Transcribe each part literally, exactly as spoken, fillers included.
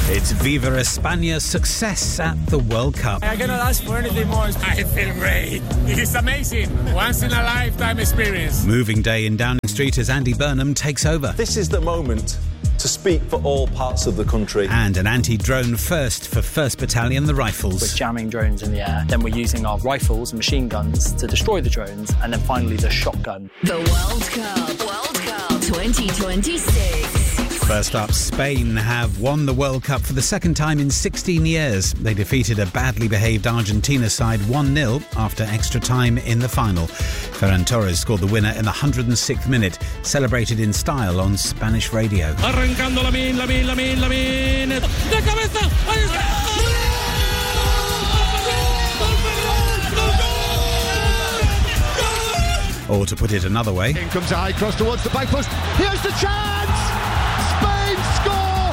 It's Viva España's success at the World Cup. I cannot ask for anything more. I feel great. It is amazing. Once in a lifetime experience. Moving day in Downing Street as Andy Burnham takes over. This is the moment to speak for all parts of the country. And an anti-drone first for first Battalion, the Rifles. We're jamming drones in the air, then we're using our rifles and machine guns to destroy the drones, and then finally the shotgun. The World Cup, World Cup twenty twenty-six. First up, Spain have won the World Cup for the second time in sixteen years. They defeated a badly behaved Argentina side one nil after extra time in the final. Ferran Torres scored the winner in the one hundred sixth minute, celebrated in style on Spanish radio. Arrancando Lamine, Lamine, Lamine, Lamine. De cabeza. Ahí está. Or to put it another way, in comes a high cross towards the back post. Here's the chance. Spain score!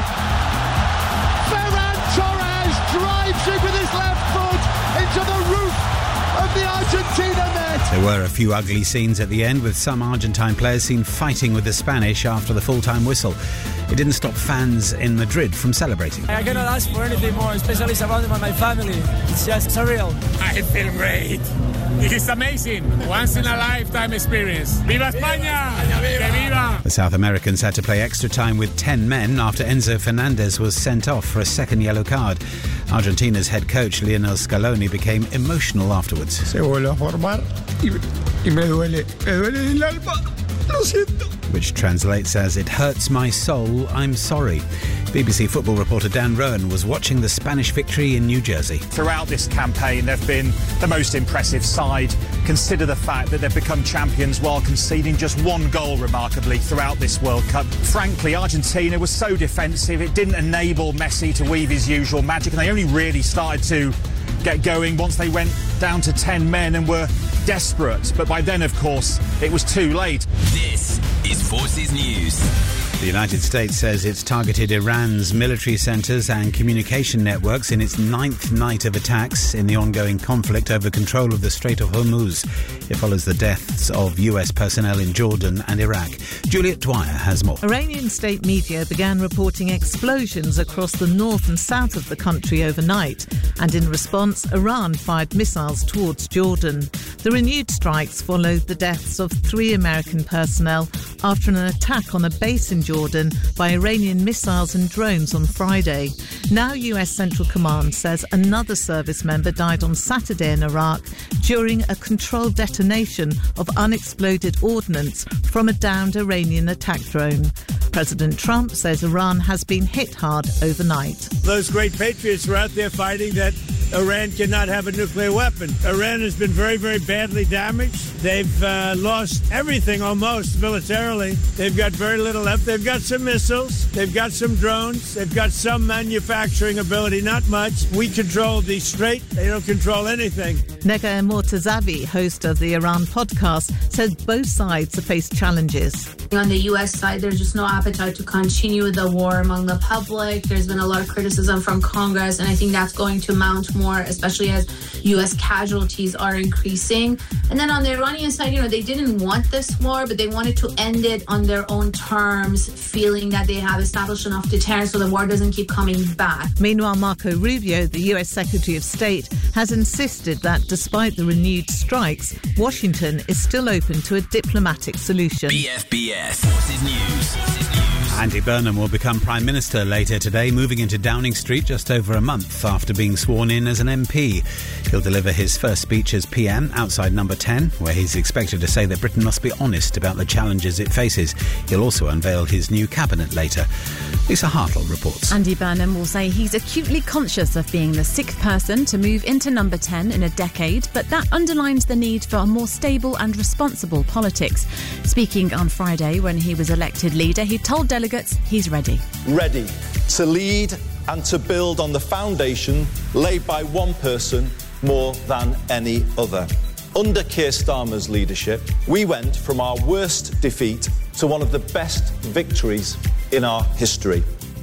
Ferran Torres drives it with his left foot into the roof of the Argentina net. There were a few ugly scenes at the end, with some Argentine players seen fighting with the Spanish after the full-time whistle. It didn't stop fans in Madrid from celebrating. I cannot ask for anything more, especially surrounded by my family. It's just surreal. I feel great. It is amazing. Once in a lifetime experience. Viva España! Que viva! The South Americans had to play extra time with ten men after Enzo Fernandez was sent off for a second yellow card. Argentina's head coach Lionel Scaloni became emotional afterwards. Se vuelve a formar y, y me duele, me duele el alma. Lo siento. Which translates as, "It hurts my soul, I'm sorry." B B C football reporter Dan Rowan was watching the Spanish victory in New Jersey. Throughout this campaign, they've been the most impressive side. Consider the fact that they've become champions while conceding just one goal, remarkably, throughout this World Cup. Frankly, Argentina was so defensive, it didn't enable Messi to weave his usual magic, and they only really started to get going once they went down to ten men and were desperate. But by then, of course, it was too late. This is Forces News. The United States says it's targeted Iran's military centres and communication networks in its ninth night of attacks in the ongoing conflict over control of the Strait of Hormuz. It follows the deaths of U S personnel in Jordan and Iraq. Juliet Dwyer has more. Iranian state media began reporting explosions across the north and south of the country overnight, and in response, Iran fired missiles towards Jordan. The renewed strikes followed the deaths of three American personnel after an attack on a base in Jordan by Iranian missiles and drones on Friday. Now U S Central Command says another service member died on Saturday in Iraq during a controlled detonation of unexploded ordnance from a downed Iranian attack drone. President Trump says Iran has been hit hard overnight. Those great patriots were out there fighting that Iran cannot have a nuclear weapon. Iran has been very, very badly damaged. They've uh, lost everything almost militarily. They've got very little left. They've got some missiles. They've got some drones. They've got some manufacturing ability, not much. We control the strait. They don't control anything. Nega Mortazavi, host of the Iran podcast, says both sides face challenges. On the U S side, there's just no appetite to continue the war among the public. There's been a lot of criticism from Congress, and I think that's going to mount more, especially as U S casualties are increasing. And then on the Iranian side, you know, they didn't want this war, but they wanted to end it on their own terms, feeling that they have established enough deterrence so the war doesn't keep coming back. Meanwhile, Marco Rubio, the U S Secretary of State, has insisted that despite the renewed strikes, Washington is still open to a diplomatic solution. B F B S Forces News. Andy Burnham will become Prime Minister later today, moving into Downing Street just over a month after being sworn in as an M P. He'll deliver his first speech as P M outside Number ten, where he's expected to say that Britain must be honest about the challenges it faces. He'll also unveil his new cabinet later. Lisa Hartle reports. Andy Burnham will say he's acutely conscious of being the sixth person to move into Number ten in a decade, but that underlines the need for a more stable and responsible politics. Speaking on Friday when he was elected leader, he told delegates he's ready. Ready to lead and to build on the foundation laid by one person more than any other. Under Keir Starmer's leadership, we went from our worst defeat to one of the best victories in our history.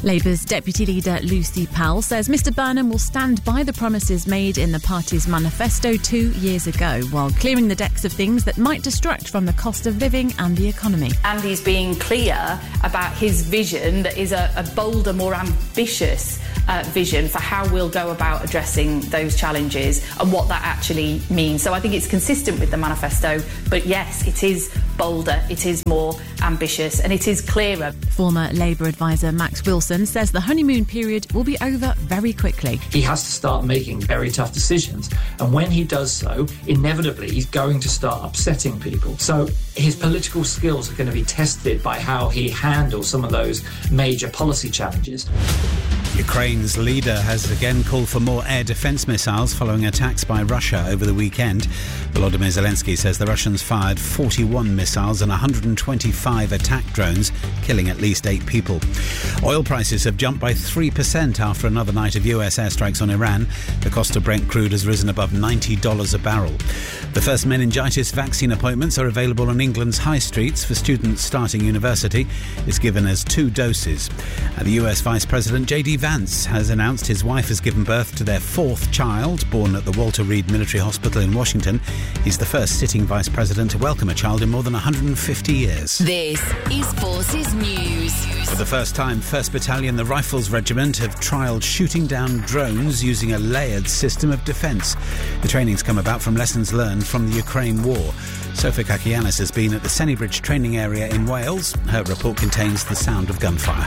Labour's Deputy Leader Lucy Powell says Mr Burnham will stand by the promises made in the party's manifesto two years ago, while clearing the decks of things that might distract from the cost of living and the economy. Andy's being clear about his vision that is a, a bolder, more ambitious Uh, vision for how we'll go about addressing those challenges and what that actually means. So I think it's consistent with the manifesto, but yes, it is bolder, it is more ambitious, and it is clearer. Former Labour advisor Max Wilson says the honeymoon period will be over very quickly. He has to start making very tough decisions, and when he does so, inevitably he's going to start upsetting people. So his political skills are going to be tested by how he handles some of those major policy challenges. Ukraine's leader has again called for more air defence missiles following attacks by Russia over the weekend. Volodymyr Zelensky says the Russians fired forty-one missiles and one hundred twenty-five attack drones, killing at least eight people. Oil prices have jumped by three percent after another night of U S airstrikes on Iran. The cost of Brent crude has risen above ninety dollars a barrel. The first meningitis vaccine appointments are available on England's high streets for students starting university. It's given as two doses. And the U S Vice President J D Vance has announced his wife has given birth to their fourth child, born at the Walter Reed Military Hospital in Washington. He's the first sitting vice president to welcome a child in more than one hundred fifty years. This is Forces News. For the first time, first Battalion, the Rifles Regiment, have trialled shooting down drones using a layered system of defence. The training's come about from lessons learned from the Ukraine war. Sophie Kakianis has been at the Sennybridge training area in Wales. Her report contains the sound of gunfire.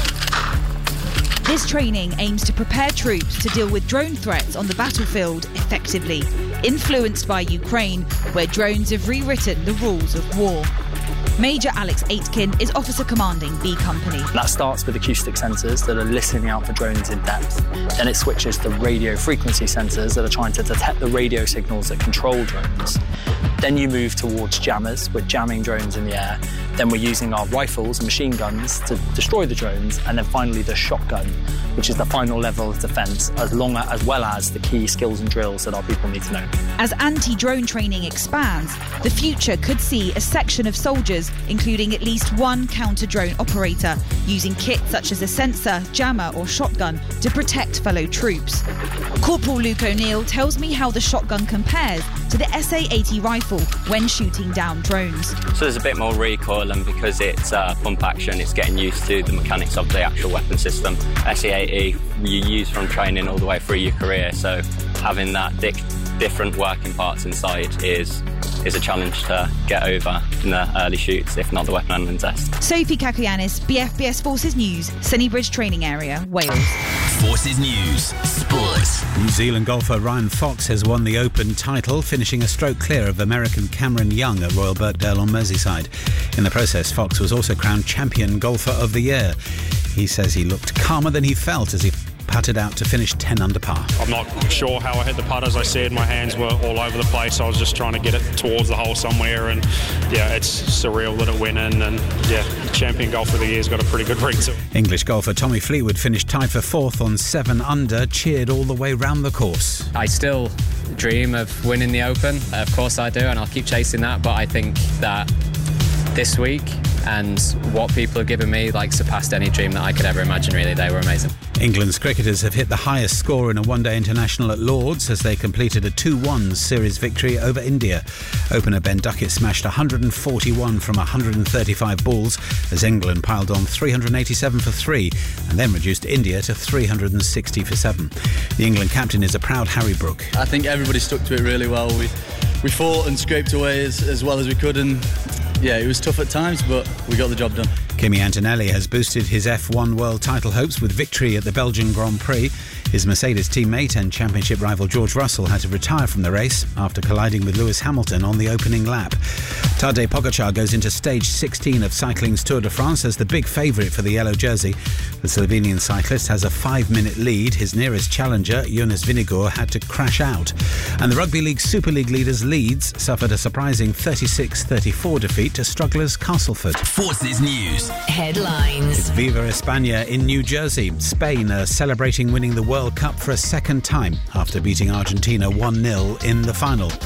This training aims to prepare troops to deal with drone threats on the battlefield effectively, influenced by Ukraine, where drones have rewritten the rules of war. Major Alex Aitken is officer commanding B Company. That starts with acoustic sensors that are listening out for drones in depth. Then it switches to radio frequency sensors that are trying to detect the radio signals that control drones. Then you move towards jammers. We're jamming drones in the air. Then we're using our rifles and machine guns to destroy the drones. And then finally the shotgun, which is the final level of defence, as long as, as well as the key skills and drills that our people need to know. As anti-drone training expands, the future could see a section of soldiers, including at least one counter-drone operator, using kit such as a sensor, jammer or shotgun to protect fellow troops. Corporal Luke O'Neill tells me how the shotgun compares to the S A eighty rifle when shooting down drones. So there's a bit more recoil, and because it's uh, pump action, it's getting used to the mechanics of the actual weapon system. S A eighty you use from training all the way through your career, so having that di- different working parts inside is is a challenge to get over in the early shoots, if not the weapon handling test. Sophie Kakianis, B F B S Forces News, Sennybridge Training Area, Wales. Forces News, Sports. New Zealand golfer Ryan Fox has won the Open title, finishing a stroke clear of American Cameron Young at Royal Birkdale on Merseyside. In the process, Fox was also crowned Champion Golfer of the Year. He says he looked calmer than he felt as he putted out to finish ten under par. I'm not sure how I hit the putt. As I said, my hands were all over the place. I was just trying to get it towards the hole somewhere, and yeah, it's surreal that it went in, and yeah, Champion Golfer of the Year's got a pretty good ring to it. English golfer Tommy Fleetwood finished tied for fourth on seven under, cheered all the way round the course. I still dream of winning the Open. Of course I do, and I'll keep chasing that, but I think that this week and what people have given me like surpassed any dream that I could ever imagine. Really, they were amazing. England's cricketers have hit the highest score in a one-day international at Lords as they completed a two one series victory over India. Opener Ben Duckett smashed one hundred forty-one from one hundred thirty-five balls as England piled on three hundred eighty-seven for three and then reduced India to three hundred sixty for seven. The England captain is a proud Harry Brook. I think everybody stuck to it really well. We we fought and scraped away as, as well as we could, and yeah, it was tough at times, but we got the job done. Kimi Antonelli has boosted his F one world title hopes with victory at the Belgian Grand Prix. His Mercedes teammate and championship rival George Russell had to retire from the race after colliding with Lewis Hamilton on the opening lap. Tadej Pogacar goes into stage sixteen of cycling's Tour de France as the big favourite for the yellow jersey. The Slovenian cyclist has a five-minute lead. His nearest challenger, Jonas Vingegaard, had to crash out. And the Rugby League Super League leaders Leeds suffered a surprising thirty-six thirty-four defeat to strugglers Castleford. Forces News. Headlines. It's Viva España in New Jersey. Spain are celebrating winning the World Cup for a second time after beating Argentina one nil in the final.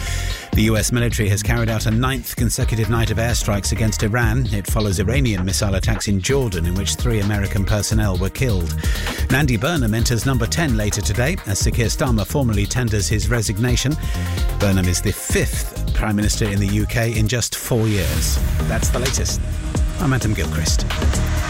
The U S military has carried out a ninth consecutive night of airstrikes against Iran. It follows Iranian missile attacks in Jordan, in which three American personnel were killed. Nandi Burnham enters number ten later today, as Sir Keir Starmer formally tenders his resignation. Burnham is the fifth Prime Minister in the U K in just four years. That's the latest. I'm Adam Gilchrist.